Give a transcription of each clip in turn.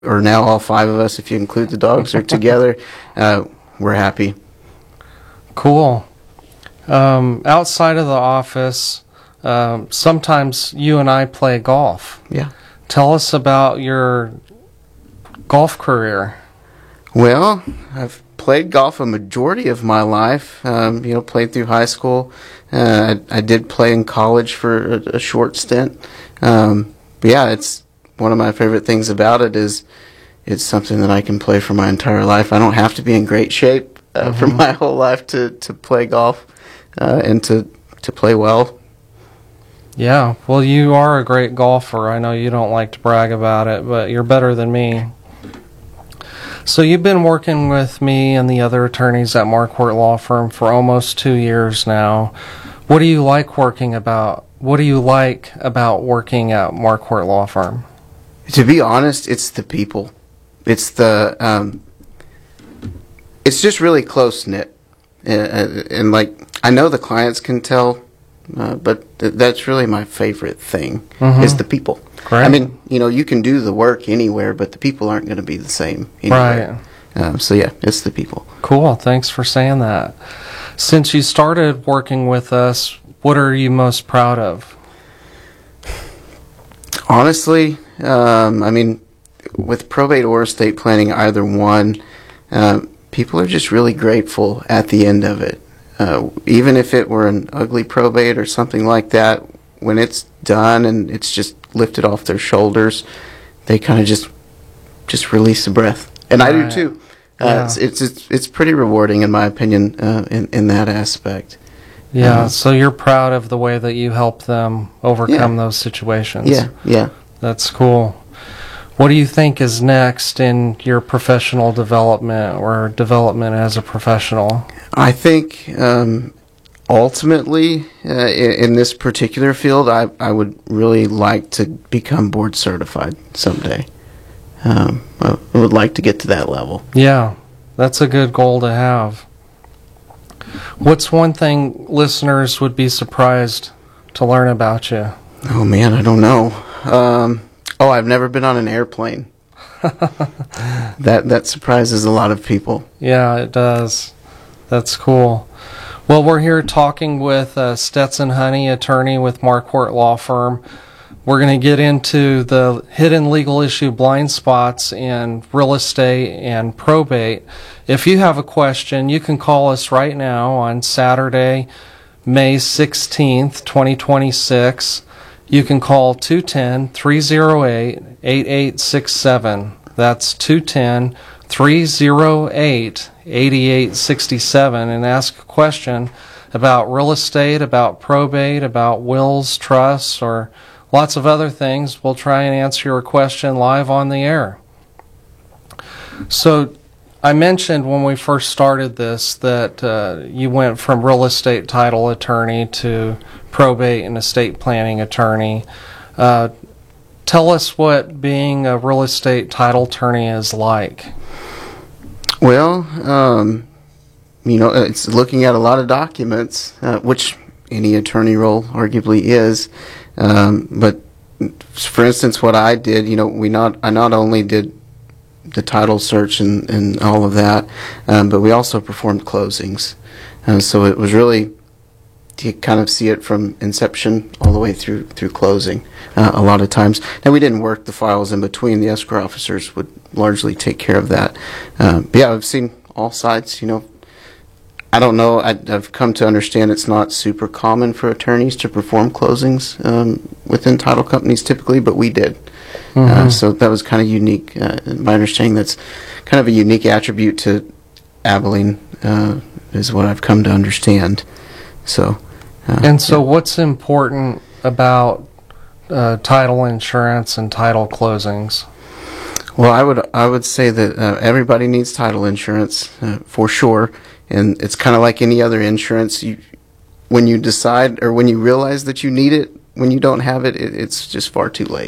or now all five of us, if you include the dogs, are together. We're happy. Cool. Outside of the office, sometimes you and I play golf. Yeah. Tell us about your golf career. Well, I've played golf a majority of my life. Played through high school. I did play in college for a short stint. It's one of my favorite things about it is it's something that I can play for my entire life. I don't have to be in great shape for my whole life to play golf and to play well. Yeah, well, you are a great golfer. I know you don't like to brag about it, but you're better than me. So you've been working with me and the other attorneys at Marquardt Law Firm for almost 2 years now. What do you like about working at Marquardt Law Firm? To be honest, it's the people. It's it's just really close knit, and like I know the clients can tell, but that's really my favorite thing is the people. Great. I mean, you can do the work anywhere, but the people aren't going to be the same anywhere. Right. So yeah, it's the people. Cool. Thanks for saying that. Since you started working with us, what are you most proud of? Honestly, with probate or estate planning, either one, people are just really grateful at the end of it. Even if it were an ugly probate or something like that, when it's done and it's just lifted off their shoulders, they kind of just release a breath. And I do too. Yeah. It's pretty rewarding, in my opinion, in that aspect. Yeah, so you're proud of the way that you help them overcome those situations. Yeah. That's cool. What do you think is next in your professional development or development as a professional? I think ultimately, in this particular field, I would really like to become board certified someday. I would like to get to that level. Yeah, that's a good goal to have. What's one thing listeners would be surprised to learn about you? Oh man, I don't know. I've never been on an airplane. That surprises a lot of people. Yeah, it does. That's cool. Well, we're here talking with Stetson Honey, attorney with Marquardt Law Firm. We're going to get into the hidden legal issue blind spots in real estate and probate. If you have a question, you can call us right now on Saturday, May 16th, 2026. You can call 210-308-8867. That's 210-308-8867 and ask a question about real estate, about probate, about wills, trusts, or lots of other things. We'll try and answer your question live on the air. So I mentioned when we first started this that you went from real estate title attorney to probate and estate planning attorney. Tell us what being a real estate title attorney is like. Well, it's looking at a lot of documents, which any attorney role arguably is. But for instance, what I did, I not only did the title search and all of that, but we also performed closings. So it was really to kind of see it from inception all the way through closing a lot of times. Now, we didn't work the files in between. The escrow officers would largely take care of that. But yeah, I've seen all sides. I don't know. I've come to understand it's not super common for attorneys to perform closings within title companies typically, but we did. So that was kind of unique. In my understanding, that's kind of a unique attribute to Abilene, is what I've come to understand. So. What's important about title insurance and title closings? Well, I would say that everybody needs title insurance for sure, and it's kind of like any other insurance. When you decide or when you realize that you need it, when you don't have it, it's just far too late.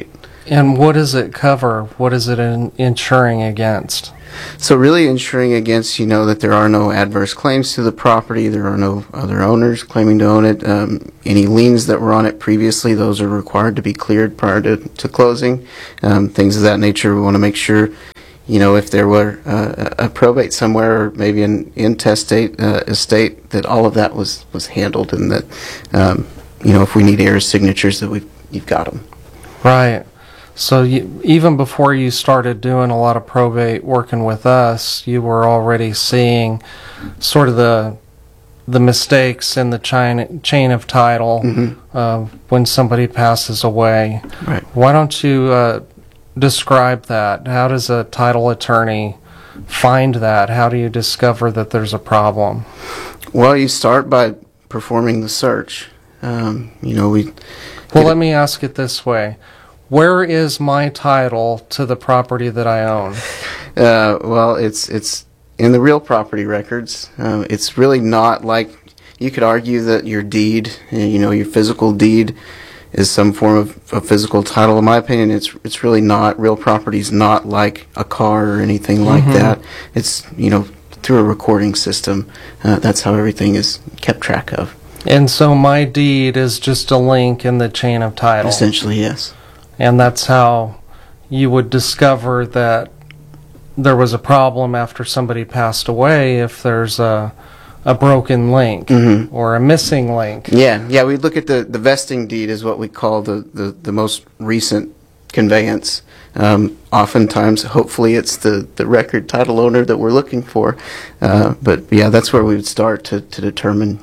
And what does it cover? What is it insuring against? So really ensuring against, that there are no adverse claims to the property, there are no other owners claiming to own it. Any liens that were on it previously, those are required to be cleared prior to closing. Things of that nature. We want to make sure, if there were a probate somewhere or maybe an intestate estate, that all of that was handled, and that, if we need heirs' signatures, that you've got them. Right. So even before you started doing a lot of probate working with us, you were already seeing sort of the mistakes in the chain of title when somebody passes away. Right. Why don't you describe that? How does a title attorney find that? How do you discover that there's a problem? Well, you start by performing the search. Well, let me ask it this way. Where is my title to the property that I own? Well, it's in the real property records. It's really not like, you could argue that your deed, your physical deed, is some form of physical title. In my opinion, it's really not. Real property is not like a car or anything like that. It's through a recording system. That's how everything is kept track of. And so my deed is just a link in the chain of title. Essentially, yes. And that's how you would discover that there was a problem after somebody passed away, if there's a broken link or a missing link. Yeah. We look at the vesting deed is what we call the most recent conveyance. Oftentimes, hopefully, it's the record title owner that we're looking for. But yeah, that's where we would start to determine,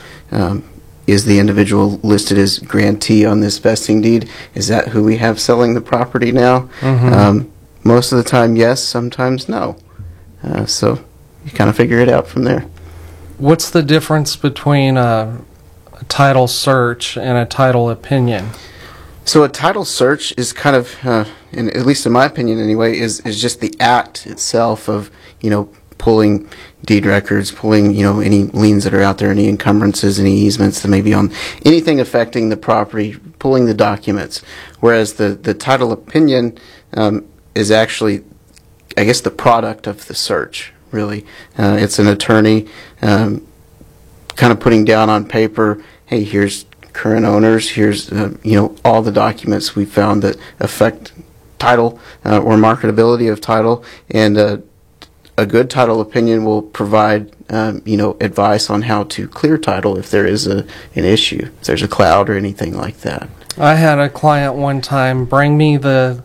is the individual listed as grantee on this vesting deed? Is that who we have selling the property now? Most of the time, yes. Sometimes, no. So you kind of figure it out from there. What's the difference between a title search and a title opinion? So a title search is kind of, at least in my opinion anyway, is just the act itself of, pulling deed records, pulling, any liens that are out there, any encumbrances, any easements that may be on anything affecting the property, pulling the documents. Whereas the title opinion is actually, I guess, the product of the search, really. It's an attorney kind of putting down on paper, hey, here's current owners, here's, all the documents we found that affect title or marketability of title, and a good title opinion will provide, advice on how to clear title if there is an issue, if there's a cloud or anything like that. I had a client one time bring me the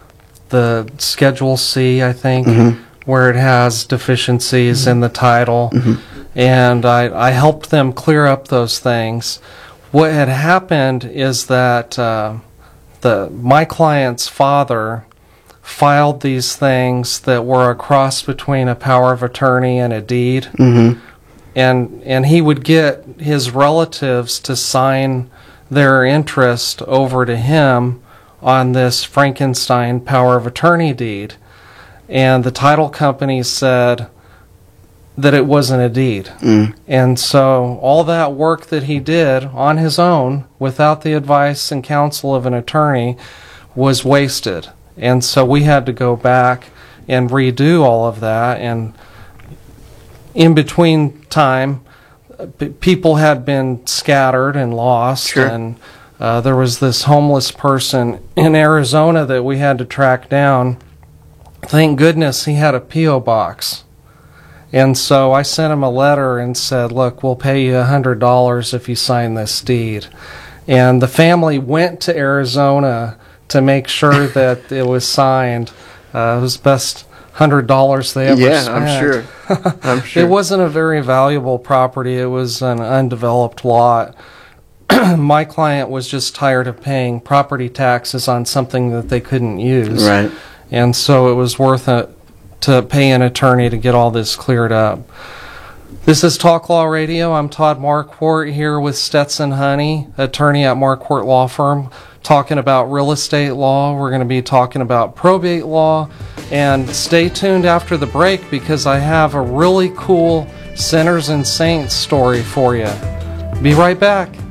Schedule C, I think, where it has deficiencies in the title, and I helped them clear up those things. What had happened is that my client's father filed these things that were a cross between a power of attorney and a deed, and he would get his relatives to sign their interest over to him on this Frankenstein power of attorney deed, and the title company said that it wasn't a deed. And so all that work that he did on his own without the advice and counsel of an attorney was wasted. And so we had to go back and redo all of that, and in between time, people had been scattered and lost, and there was this homeless person in Arizona that we had to track down. Thank goodness he had a P.O. box. And so I sent him a letter and said, look, we'll pay you $100 if you sign this deed. And the family went to Arizona to make sure that it was signed. It was the best $100 they ever spent. I'm sure. It wasn't a very valuable property. It was an undeveloped lot. My client was just tired of paying property taxes on something that they couldn't use. Right. And so it was worth it to pay an attorney to get all this cleared up. This is Talk Law Radio. I'm Todd Marquardt here with Stetson Honey, attorney at Marquardt Law Firm, talking about real estate law. We're going to be talking about probate law. And stay tuned after the break because I have a really cool Sinners and Saints story for you. Be right back.